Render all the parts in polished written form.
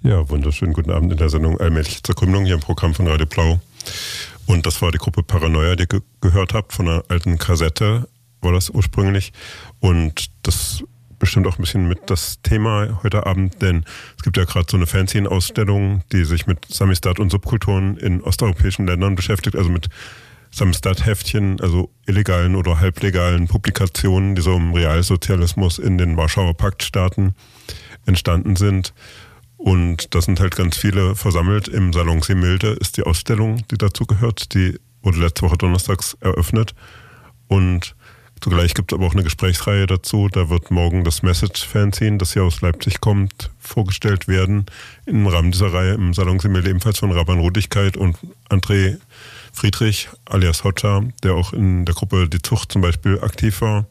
Ja, wunderschönen guten Abend in der Sendung Allmähliche Zerkrümmung hier im Programm von Radio Blau. Und das war die Gruppe Paranoia, die ihr gehört habt, von einer alten Kassette war das ursprünglich. Und das bestimmt auch ein bisschen mit das Thema heute Abend, denn es gibt ja gerade so eine Fanzine-Ausstellung, die sich mit Samisdat und Subkulturen in osteuropäischen Ländern beschäftigt, also mit Samisdat-Heftchen, also illegalen oder halblegalen Publikationen, die so im Realsozialismus in den Warschauer Paktstaaten entstanden sind. Und da sind halt ganz viele versammelt. Im Salon Semilde ist die Ausstellung, die dazu gehört. Die wurde letzte Woche donnerstags eröffnet. Und zugleich gibt es aber auch eine Gesprächsreihe dazu. Da wird morgen das Message-Fanzine, das hier aus Leipzig kommt, vorgestellt werden. Im Rahmen dieser Reihe im Salon Semilde ebenfalls von Raban Rudigkeit und André Friedrich alias Hoxha, der auch in der Gruppe Die Zucht zum Beispiel aktiv war,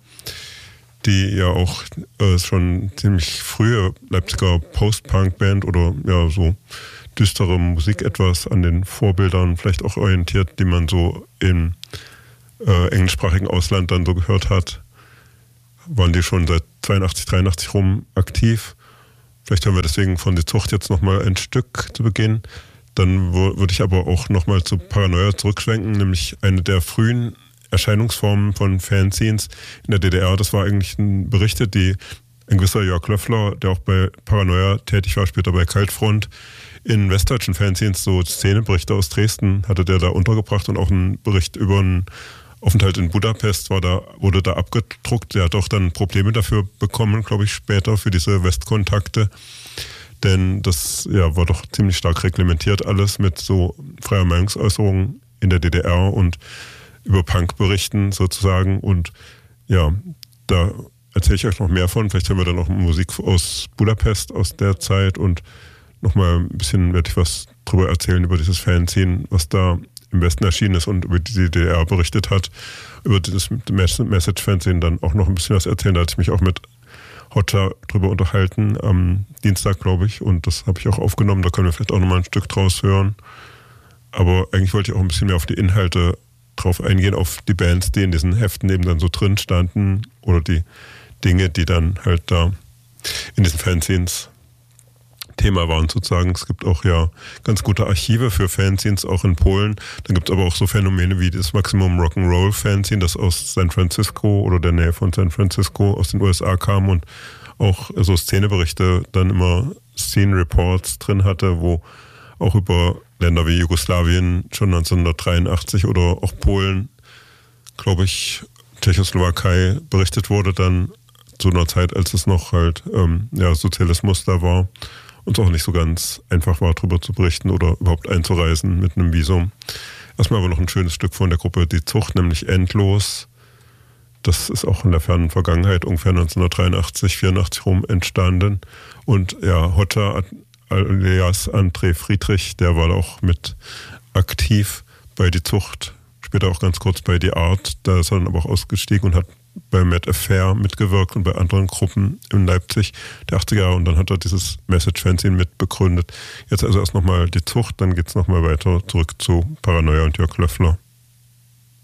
die ja auch schon ziemlich frühe Leipziger Post-Punk-Band oder ja so düstere Musik etwas an den Vorbildern vielleicht auch orientiert, die man so im englischsprachigen Ausland dann so gehört hat, waren die schon seit 82, 83 rum aktiv. Vielleicht hören wir deswegen von Die Zucht jetzt nochmal ein Stück zu Beginn. Dann würde ich aber auch nochmal zu Paranoia zurückschwenken, nämlich eine der frühen Erscheinungsformen von Fanzines in der DDR. Das war eigentlich Berichte, die ein gewisser Jörg Löffler, der auch bei Paranoia tätig war, später bei Kaltfront, in westdeutschen Fanzines, so Szeneberichte aus Dresden, hatte der da untergebracht und auch ein Bericht über einen Aufenthalt in Budapest wurde da abgedruckt. Der hat auch dann Probleme dafür bekommen, glaube ich, später für diese Westkontakte. Denn das war doch ziemlich stark reglementiert alles mit so freier Meinungsäußerung in der DDR und über Punk berichten sozusagen. Und ja, da erzähle ich euch noch mehr von. Vielleicht hören wir dann noch Musik aus Budapest aus der Zeit und nochmal ein bisschen werde ich was drüber erzählen über dieses Fanzine, was da im Westen erschienen ist und über die DDR berichtet hat. Über dieses Message-Fanzine dann auch noch ein bisschen was erzählen. Da hatte ich mich auch mit Hoxha drüber unterhalten am Dienstag, glaube ich. Und das habe ich auch aufgenommen. Da können wir vielleicht auch nochmal ein Stück draus hören. Aber eigentlich wollte ich auch ein bisschen mehr auf die Inhalte drauf eingehen, auf die Bands, die in diesen Heften eben dann so drin standen oder die Dinge, die dann halt da in diesen Fanzines Thema waren sozusagen. Es gibt auch ja ganz gute Archive für Fanzines, auch in Polen. Dann gibt es aber auch so Phänomene wie das Maximum Rock'n'Roll Fanzine, das aus San Francisco oder der Nähe von San Francisco aus den USA kam und auch so Szeneberichte dann immer Scene Reports drin hatte, wo auch über Länder wie Jugoslawien schon 1983 oder auch Polen, glaube ich, Tschechoslowakei berichtet wurde dann zu einer Zeit, als es noch halt Sozialismus da war und es auch nicht so ganz einfach war, darüber zu berichten oder überhaupt einzureisen mit einem Visum. Erstmal aber noch ein schönes Stück von der Gruppe Die Zucht, nämlich Endlos. Das ist auch in der fernen Vergangenheit, ungefähr 1983, 84 rum entstanden. Und ja, Hoxha alias André Friedrich, der war auch mit aktiv bei Die Zucht, später auch ganz kurz bei Die Art. Da ist er dann aber auch ausgestiegen und hat bei Mad Affair mitgewirkt und bei anderen Gruppen in Leipzig der 80er Jahre und dann hat er dieses Message-Fanzine mitbegründet. Jetzt also erst nochmal Die Zucht, dann geht es nochmal weiter zurück zu Paranoia und Jörg Löffler.